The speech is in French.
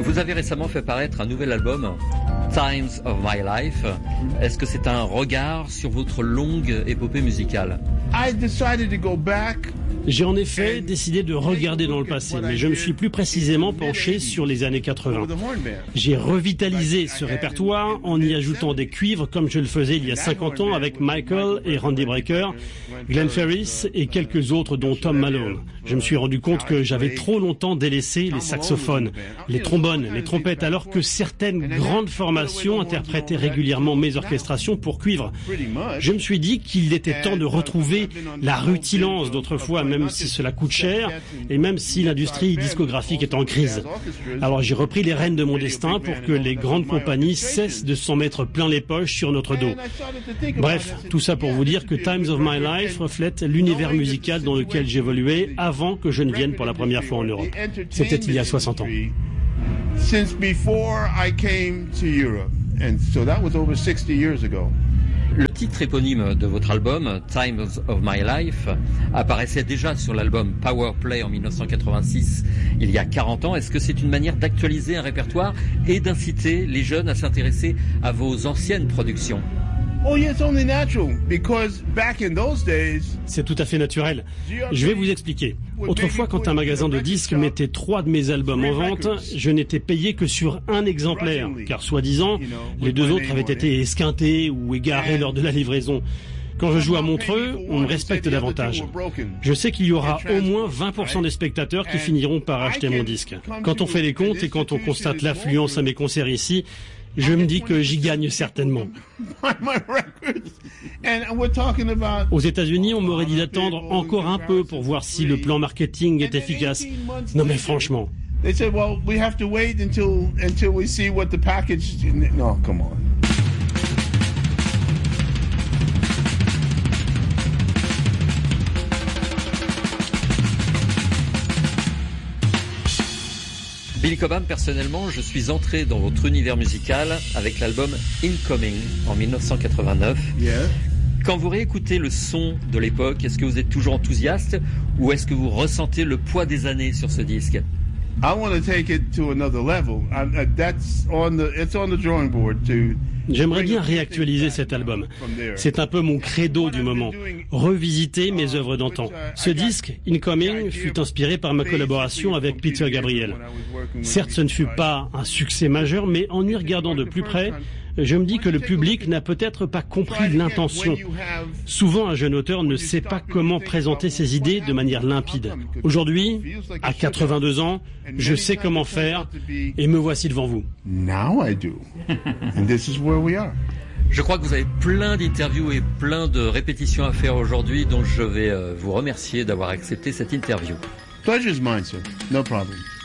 Vous avez récemment fait paraître un nouvel album, Times of My Life. Est-ce que c'est un regard sur votre longue épopée musicale? J'ai en effet décidé de regarder dans le passé, mais je me suis plus précisément penché sur les années 80. J'ai revitalisé ce répertoire en y ajoutant des cuivres comme je le faisais il y a 50 ans avec Michael et Randy Brecker, Glenn Ferris et quelques autres dont Tom Malone. Je me suis rendu compte que j'avais trop longtemps délaissé les saxophones, les trombones, les trompettes, alors que certaines grandes formations interprétaient régulièrement mes orchestrations pour cuivre. Je me suis dit qu'il était temps de retrouver la rutilance d'autrefois, même si cela coûte cher et même si l'industrie discographique est en crise. Alors j'ai repris les rênes de mon destin pour que les grandes compagnies cessent de s'en mettre plein les poches sur notre dos. Bref, tout ça pour vous dire que Times of My Life reflète l'univers musical dans lequel j'évoluais avant que je ne vienne pour la première fois en Europe. C'était il y a 60 ans. Since before I came to Europe, and so that was over 60 years ago. Le titre éponyme de votre album, Times of My Life, apparaissait déjà sur l'album Power Play en 1986, il y a 40 ans. Est-ce que c'est une manière d'actualiser un répertoire et d'inciter les jeunes à s'intéresser à vos anciennes productions? Oh yeah, it's only natural because back in those days. C'est tout à fait naturel. Je vais vous expliquer. Autrefois, quand un magasin de disques mettait 3 de mes albums en vente, je n'étais payé que sur un exemplaire, car soi-disant, les 2 autres avaient été esquintés ou égarés lors de la livraison. Quand je joue à Montreux, on me respecte davantage. Je sais qu'il y aura au moins 20% des spectateurs qui finiront par acheter mon disque. Quand on fait les comptes et quand on constate l'affluence à mes concerts ici, je me dis que j'y gagne certainement. Aux États-Unis, on m'aurait dit d'attendre encore un peu pour voir si le plan marketing est efficace. Non mais franchement. No, come on. Billy Cobham, personnellement, je suis entré dans votre univers musical avec l'album Incoming en 1989. Yeah. Quand vous réécoutez le son de l'époque, est-ce que vous êtes toujours enthousiaste ou est-ce que vous ressentez le poids des années sur ce disque? I want to take it to another level. It's on the drawing board to. J'aimerais bien réactualiser cet album. C'est un peu mon credo du moment. Revisiter mes œuvres d'antan. Ce disque, Incoming, fut inspiré par ma collaboration avec Peter Gabriel. Certes, ce ne fut pas un succès majeur, mais en y regardant de plus près, je me dis que le public n'a peut-être pas compris l'intention. Souvent, un jeune auteur ne sait pas comment présenter ses idées de manière limpide. Aujourd'hui, à 82 ans, je sais comment faire et me voici devant vous. Now I do. And this is where we are. Je crois que vous avez plein d'interviews et plein de répétitions à faire aujourd'hui, donc je vais vous remercier d'avoir accepté cette interview. Pleasure's mine, sir. No problem.